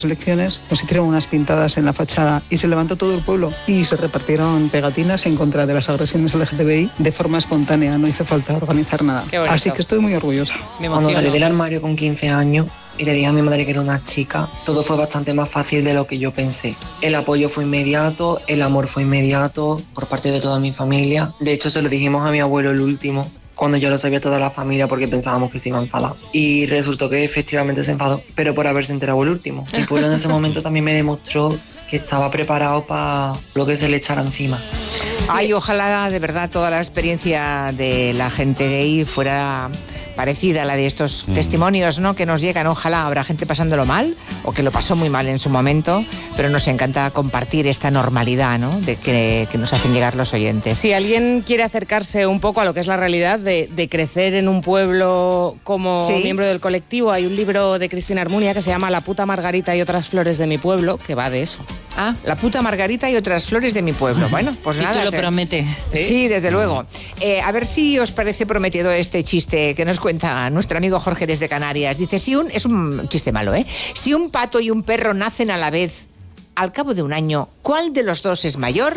elecciones nos hicieron unas pintadas en la fachada y se levantó todo el pueblo y se repartieron pegatinas en contra de las agresiones LGTBI de forma espontánea, no hizo falta organizar nada. Así que estoy muy orgullosa. Cuando salí del armario con 15 años y le dije a mi madre que era una chica, todo fue bastante más fácil de lo que yo pensé. El apoyo fue inmediato, el amor fue inmediato por parte de toda mi familia. De hecho, se lo dijimos a mi abuelo el último, cuando ya lo sabía toda la familia, porque pensábamos que se iba a enfadar. Y resultó que efectivamente se enfadó, pero por haberse enterado el último. El pueblo en ese momento también me demostró que estaba preparado para lo que se le echara encima. Ay, ojalá de verdad toda la experiencia de la gente gay fuera parecida a la de estos testimonios, ¿no?, que nos llegan. Ojalá habrá gente pasándolo mal o que lo pasó muy mal en su momento, pero nos encanta compartir esta normalidad, ¿no?, de que nos hacen llegar los oyentes. Si alguien quiere acercarse un poco a lo que es la realidad de crecer en un pueblo como miembro del colectivo, hay un libro de Cristina Armunia que se llama La puta Margarita y otras flores de mi pueblo, que va de eso. Ah, La puta Margarita y otras flores de mi pueblo. Bueno, pues nada. Lo promete. Sí, desde luego. A ver si os parece prometedor este chiste que nos cuenta nuestro amigo Jorge desde Canarias. Dice, es un chiste malo, ¿eh? Si un pato y un perro nacen a la vez, al cabo de un año, ¿cuál de los dos es mayor?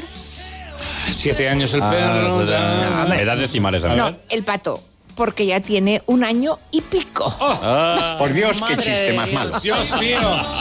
7 años el perro. Edad decimal esa. No, el pato, porque ya tiene 1 año y pico. Por Dios, qué chiste más malo. Dios mío.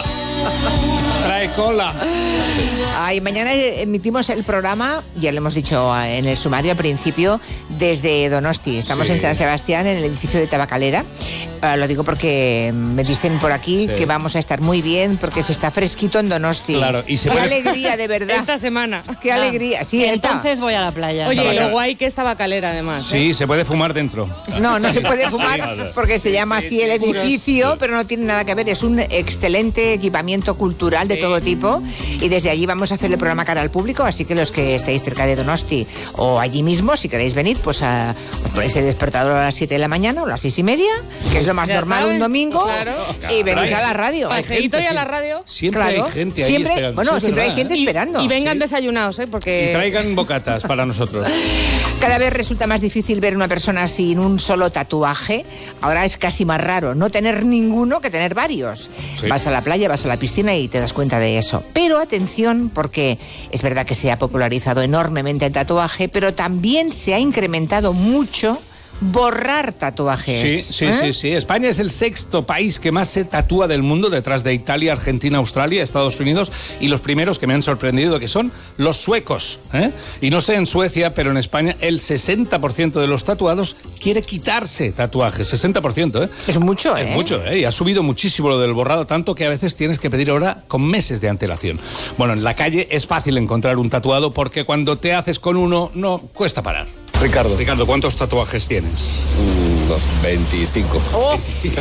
Trae cola. Ay, mañana emitimos el programa, ya lo hemos dicho en el sumario al principio, desde Donosti. Estamos en San Sebastián, en el edificio de Tabacalera. Lo digo porque me dicen por aquí que vamos a estar muy bien, porque se está fresquito en Donosti. Claro, y qué alegría, de verdad. Esta semana. Qué alegría. Sí, entonces voy a la playa. Oye, lo guay que es Tabacalera, además. Sí, se puede fumar dentro. No se puede fumar porque se llama así el edificio, pero no tiene nada que ver. Es un excelente equipamiento cultural de todo tipo y desde allí vamos a hacer el programa cara al público, así que los que estéis cerca de Donosti o allí mismo, si queréis venir, pues os ponéis el despertador a las 7 de la mañana o a las 6:30, que es lo más normal un domingo, y venís a la radio. Paseíto y a la radio. Siempre hay gente ahí esperando. Bueno, siempre hay gente esperando. Y vengan desayunados, porque... Y traigan bocatas para nosotros. Cada vez resulta más difícil ver una persona sin un solo tatuaje. Ahora es casi más raro no tener ninguno que tener varios. Sí. Vas a la playa, vas a la piscina y te das cuenta de eso. Pero atención, porque es verdad que se ha popularizado enormemente el tatuaje, pero también se ha incrementado mucho borrar tatuajes. Sí. España es el 6º país que más se tatúa del mundo, detrás de Italia, Argentina, Australia, Estados Unidos, y los primeros que me han sorprendido que son los suecos. Y no sé en Suecia, pero en España el 60% de los tatuados quiere quitarse tatuajes. 60%, ¿eh? Es mucho, Es mucho, ¿eh? Y ha subido muchísimo lo del borrado, tanto que a veces tienes que pedir hora con meses de antelación. Bueno, en la calle es fácil encontrar un tatuado porque cuando te haces con uno, no cuesta parar. Ricardo, ¿cuántos tatuajes tienes? Unos 25. Oh.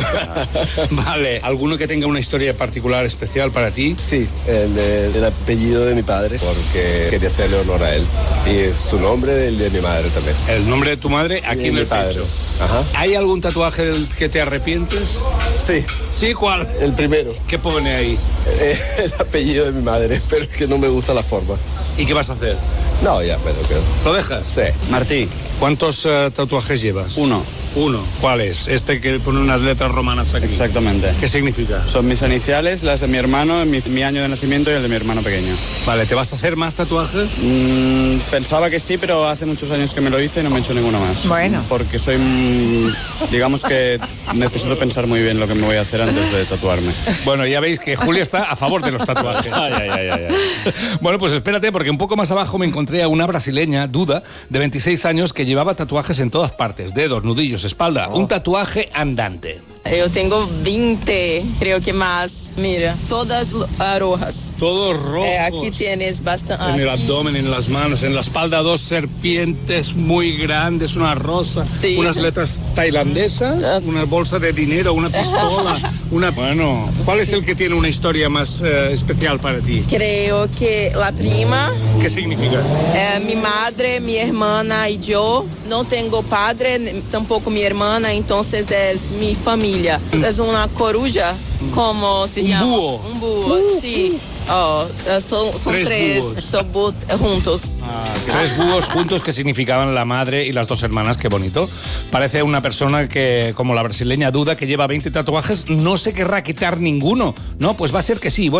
Vale, ¿alguno que tenga una historia particular, especial para ti? Sí, el apellido de mi padre, porque quería hacerle honor a él. Y su nombre, el de mi madre también. ¿El nombre de tu madre aquí en el pecho? Ajá. ¿Hay algún tatuaje del que te arrepientes? Sí. ¿Sí? ¿Cuál? El primero. ¿Qué pone ahí? El apellido de mi madre, pero es que no me gusta la forma. ¿Y qué vas a hacer? No, ya, pero quedo. ¿Lo dejas? Sí. Martí, ¿cuántos tatuajes llevas? Uno. ¿Cuál es? Este que pone unas letras romanas aquí. Exactamente. ¿Qué significa? Son mis iniciales, las de mi hermano, mi año de nacimiento y el de mi hermano pequeño. Vale, ¿te vas a hacer más tatuajes? Pensaba que sí, pero hace muchos años que me lo hice y no me he hecho ninguno más. Bueno. Porque soy, digamos que necesito pensar muy bien lo que me voy a hacer antes de tatuarme. Bueno, ya veis que Julia está a favor de los tatuajes. Bueno, pues espérate, porque un poco más abajo me encontré a una brasileña, Duda, de 26 años, que llevaba tatuajes en todas partes, dedos, nudillos, espalda, un tatuaje andante. Eu tengo 20, creo que más. Mira, todas rojas. Todos rojos. Aquí tienes bastante. En el abdomen, en las manos, en la espalda 2 serpientes muy grandes, una rosa, unas letras tailandesas, una bolsa de dinero, una pistola, Bueno, ¿cuál es el que tiene una historia más especial para ti? Creo que la prima. ¿Qué significa? Mi madre, mi hermana y yo. No tengo padre, tampoco mi hermana, entonces es mi familia. Es una coruja, como se llama? Un búho. Sí. Son tres juntos. 3 búhos juntos que significaban la madre y las 2 hermanas, qué bonito. Parece una persona que, como la brasileña Duda, que lleva 20 tatuajes, no se querrá quitar ninguno. No, pues va a ser que sí. Bueno.